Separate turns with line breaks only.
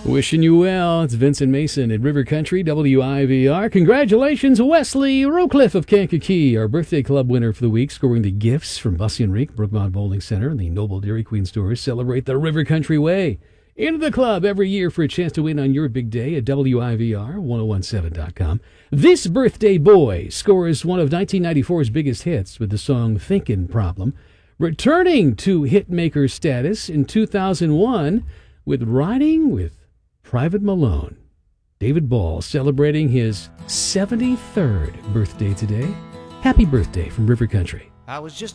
Wishing you well. It's Vincent Mason at River Country, WIVR. Congratulations, Wesley Rocliffe of Kankakee, our birthday club winner for the week, scoring the gifts from Bussy and Reek, Brookmont Bowling Center, and the Noble Dairy Queen stores. Celebrate the River Country way. Into the club every year for a chance to win on your big day at WIVR1017.com. This birthday boy scores one of 1994's biggest hits with the song Thinkin' Problem, returning to hitmaker status in 2001 with Riding with Private Malone. David Ball celebrating his 73rd birthday today. Happy birthday from River Country.
I was just